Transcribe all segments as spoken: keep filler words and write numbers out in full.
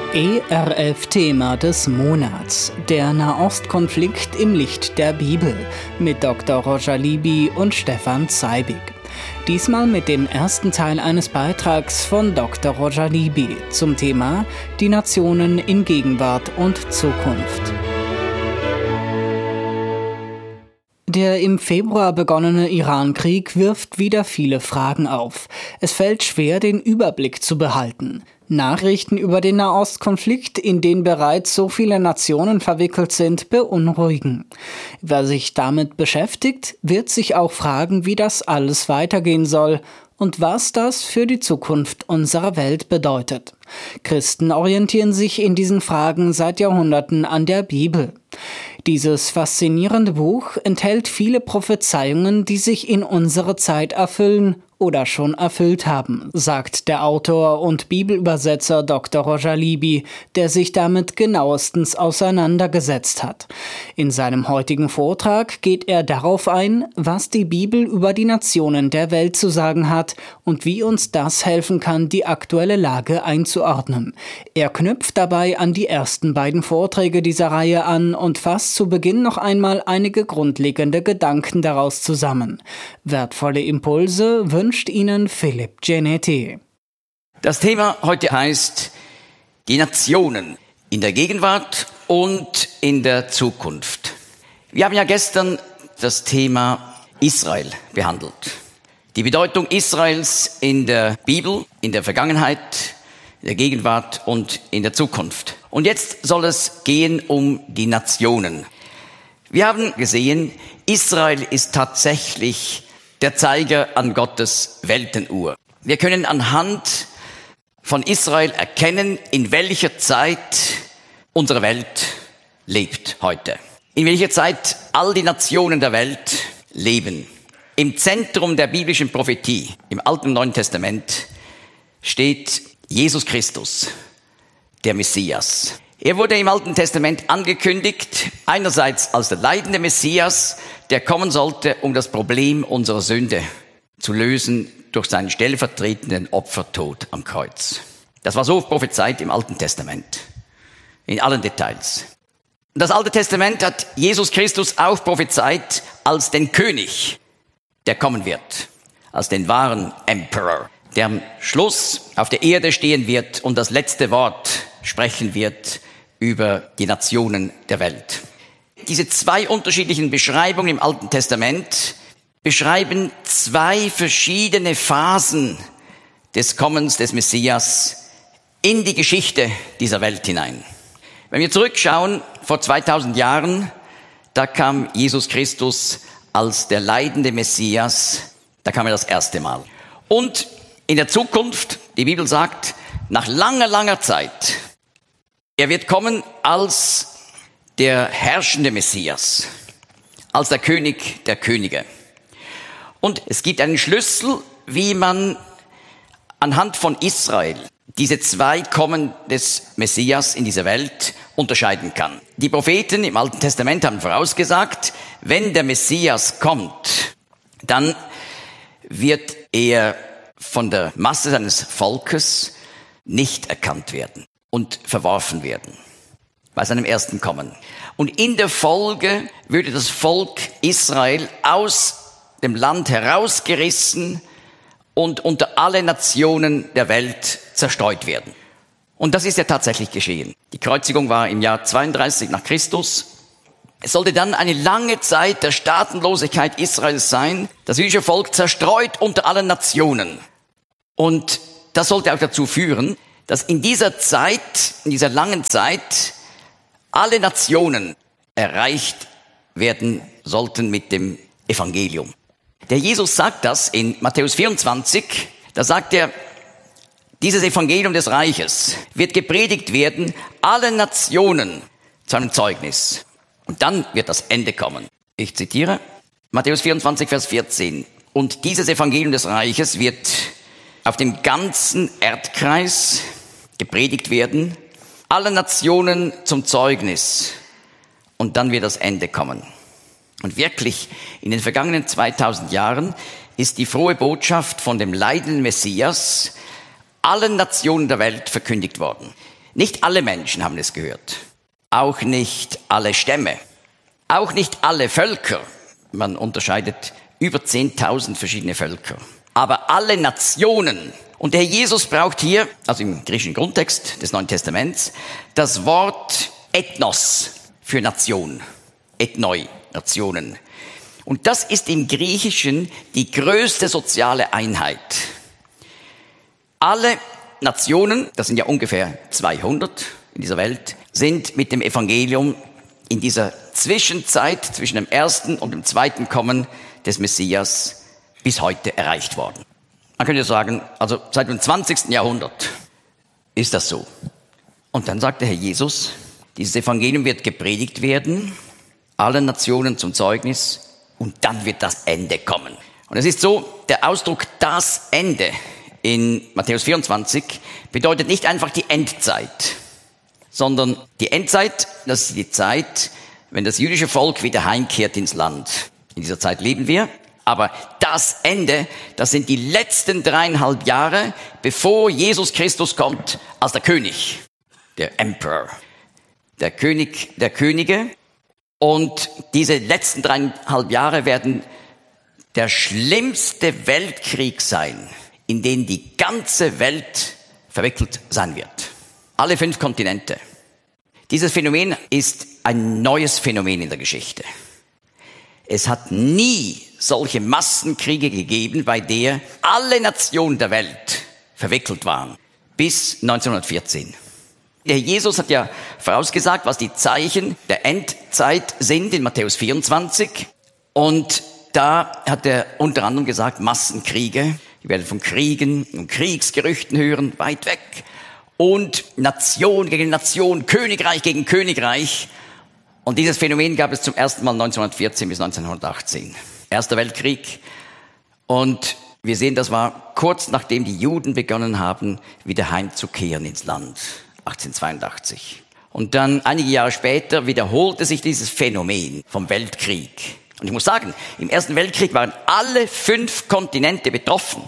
E R F-Thema des Monats, der Nahostkonflikt im Licht der Bibel, mit Doktor Roger Libby und Stefan Zeibig. Diesmal mit dem ersten Teil eines Beitrags von Doktor Roger Libby zum Thema Die Nationen in Gegenwart und Zukunft. Der im Februar begonnene Iran-Krieg wirft wieder viele Fragen auf. Es fällt schwer, den Überblick zu behalten. Nachrichten über den Nahostkonflikt, in den bereits so viele Nationen verwickelt sind, beunruhigen. Wer sich damit beschäftigt, wird sich auch fragen, wie das alles weitergehen soll und was das für die Zukunft unserer Welt bedeutet. Christen orientieren sich in diesen Fragen seit Jahrhunderten an der Bibel. Dieses faszinierende Buch enthält viele Prophezeiungen, die sich in unserer Zeit erfüllen oder schon erfüllt haben, sagt der Autor und Bibelübersetzer Doktor Roger Libby, der sich damit genauestens auseinandergesetzt hat. In seinem heutigen Vortrag geht er darauf ein, was die Bibel über die Nationen der Welt zu sagen hat und wie uns das helfen kann, die aktuelle Lage einzuordnen. Er knüpft dabei an die ersten beiden Vorträge dieser Reihe an und fasst zu Beginn noch einmal einige grundlegende Gedanken daraus zusammen. Wertvolle Impulse wünscht Ihnen Philipp Genetti. Das Thema heute heißt die Nationen in der Gegenwart und in der Zukunft. Wir haben ja gestern das Thema Israel behandelt. Die Bedeutung Israels in der Bibel, in der Vergangenheit, in der Gegenwart und in der Zukunft. Und jetzt soll es gehen um die Nationen. Wir haben gesehen, Israel ist tatsächlich der Zeiger an Gottes Weltenuhr. Wir können anhand von Israel erkennen, in welcher Zeit unsere Welt lebt heute. In welcher Zeit all die Nationen der Welt leben. Im Zentrum der biblischen Prophetie, im Alten und Neuen Testament, steht Jesus Christus, der Messias. Er wurde im Alten Testament angekündigt, einerseits als der leidende Messias, der kommen sollte, um das Problem unserer Sünde zu lösen durch seinen stellvertretenden Opfertod am Kreuz. Das war so prophezeit im Alten Testament, in allen Details. Das Alte Testament hat Jesus Christus auch prophezeit als den König, der kommen wird, als den wahren Emperor, der am Schluss auf der Erde stehen wird und das letzte Wort sprechen wird über die Nationen der Welt. Diese zwei unterschiedlichen Beschreibungen im Alten Testament beschreiben zwei verschiedene Phasen des Kommens des Messias in die Geschichte dieser Welt hinein. Wenn wir zurückschauen, vor zweitausend Jahren, da kam Jesus Christus als der leidende Messias, da kam er das erste Mal. Und in der Zukunft, die Bibel sagt, nach langer, langer Zeit, er wird kommen als der herrschende Messias, als der König der Könige. Und es gibt einen Schlüssel, wie man anhand von Israel diese zwei Kommen des Messias in dieser Welt unterscheiden kann. Die Propheten im Alten Testament haben vorausgesagt, wenn der Messias kommt, dann wird er von der Masse seines Volkes nicht erkannt werden und verworfen werden bei seinem ersten Kommen. Und in der Folge würde das Volk Israel aus dem Land herausgerissen und unter alle Nationen der Welt zerstreut werden. Und das ist ja tatsächlich geschehen. Die Kreuzigung war im Jahr zweiunddreißig nach Christus. Es sollte dann eine lange Zeit der Staatenlosigkeit Israels sein, das jüdische Volk zerstreut unter allen Nationen. Und das sollte auch dazu führen, dass in dieser Zeit, in dieser langen Zeit, alle Nationen erreicht werden sollten mit dem Evangelium. Der Jesus sagt das in Matthäus vierundzwanzig, da sagt er, dieses Evangelium des Reiches wird gepredigt werden, allen Nationen zu einem Zeugnis. Und dann wird das Ende kommen. Ich zitiere Matthäus vierundzwanzig, Vers vierzehn. Und dieses Evangelium des Reiches wird auf dem ganzen Erdkreis gepredigt werden, allen Nationen zum Zeugnis. Und dann wird das Ende kommen. Und wirklich, in den vergangenen zweitausend Jahren ist die frohe Botschaft von dem leidenden Messias allen Nationen der Welt verkündigt worden. Nicht alle Menschen haben es gehört. Auch nicht alle Stämme. Auch nicht alle Völker. Man unterscheidet über zehntausend verschiedene Völker. Aber alle Nationen. Und der Herr Jesus braucht hier, also im griechischen Grundtext des Neuen Testaments, das Wort Ethnos für Nation. Ethnoi, Nationen. Und das ist im Griechischen die größte soziale Einheit. Alle Nationen, das sind ja ungefähr zweihundert in dieser Welt, sind mit dem Evangelium in dieser Zwischenzeit zwischen dem ersten und dem zweiten Kommen des Messias bis heute erreicht worden. Man könnte sagen, also seit dem zwanzigsten Jahrhundert ist das so. Und dann sagt der Herr Jesus, dieses Evangelium wird gepredigt werden, allen Nationen zum Zeugnis, und dann wird das Ende kommen. Und es ist so, der Ausdruck das Ende in Matthäus vierundzwanzig bedeutet nicht einfach die Endzeit, sondern die Endzeit, das ist die Zeit, wenn das jüdische Volk wieder heimkehrt ins Land. In dieser Zeit leben wir. Aber das Ende, das sind die letzten dreieinhalb Jahre, bevor Jesus Christus kommt als der König, der Emperor, der König der Könige. Und diese letzten dreieinhalb Jahre werden der schlimmste Weltkrieg sein, in den die ganze Welt verwickelt sein wird. Alle fünf Kontinente. Dieses Phänomen ist ein neues Phänomen in der Geschichte. Es hat nie solche Massenkriege gegeben, bei der alle Nationen der Welt verwickelt waren, bis neunzehnhundertvierzehn. Der Jesus hat ja vorausgesagt, was die Zeichen der Endzeit sind in Matthäus vierundzwanzig. Und da hat er unter anderem gesagt, Massenkriege. Wir werden von Kriegen und Kriegsgerüchten hören, weit weg. Und Nation gegen Nation, Königreich gegen Königreich. Und dieses Phänomen gab es zum ersten Mal neunzehnhundertvierzehn bis neunzehnhundertachtzehn. Erster Weltkrieg. Und wir sehen, das war kurz nachdem die Juden begonnen haben, wieder heimzukehren ins Land. achtzehnhundertzweiundachtzig. Und dann einige Jahre später wiederholte sich dieses Phänomen vom Weltkrieg. Und ich muss sagen, im Ersten Weltkrieg waren alle fünf Kontinente betroffen.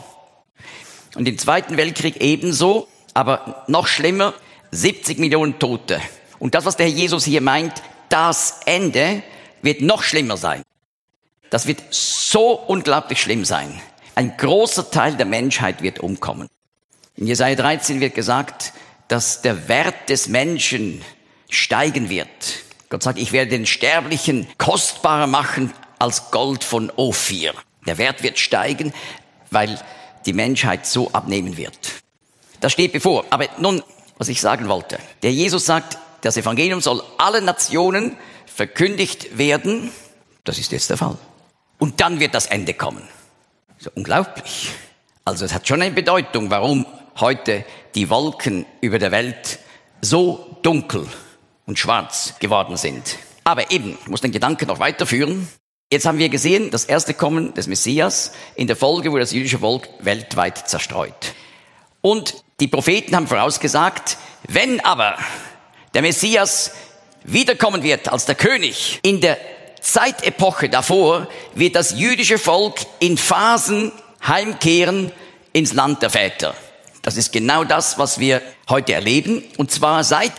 Und im Zweiten Weltkrieg ebenso, aber noch schlimmer, siebzig Millionen Tote. Und das, was der Herr Jesus hier meint, das Ende wird noch schlimmer sein. Das wird so unglaublich schlimm sein. Ein großer Teil der Menschheit wird umkommen. In Jesaja dreizehn wird gesagt, dass der Wert des Menschen steigen wird. Gott sagt, ich werde den Sterblichen kostbarer machen als Gold von Ophir. Der Wert wird steigen, weil die Menschheit so abnehmen wird. Das steht bevor. Aber nun, was ich sagen wollte. Der Jesus sagt, das Evangelium soll allen Nationen verkündigt werden. Das ist jetzt der Fall. Und dann wird das Ende kommen. So unglaublich. Also es hat schon eine Bedeutung, warum heute die Wolken über der Welt so dunkel und schwarz geworden sind. Aber eben, ich muss den Gedanken noch weiterführen. Jetzt haben wir gesehen, das erste Kommen des Messias. In der Folge wurde das jüdische Volk weltweit zerstreut. Und die Propheten haben vorausgesagt, wenn aber der Messias wiederkommen wird als der König, in der Zeitepoche davor wird das jüdische Volk in Phasen heimkehren ins Land der Väter. Das ist genau das, was wir heute erleben, und zwar seit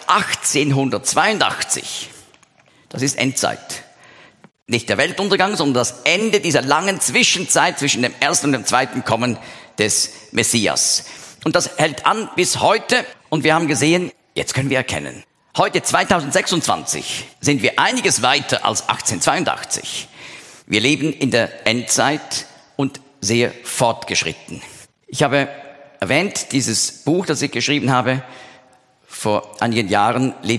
achtzehnhundertzweiundachtzig. Das ist Endzeit. Nicht der Weltuntergang, sondern das Ende dieser langen Zwischenzeit zwischen dem ersten und dem zweiten Kommen des Messias. Und das hält an bis heute, und wir haben gesehen, jetzt können wir erkennen, heute zweitausendsechsundzwanzig sind wir einiges weiter als achtzehnhundertzweiundachtzig. Wir leben in der Endzeit und sehr fortgeschritten. Ich habe erwähnt, dieses Buch, das ich geschrieben habe, vor einigen Jahren, Leben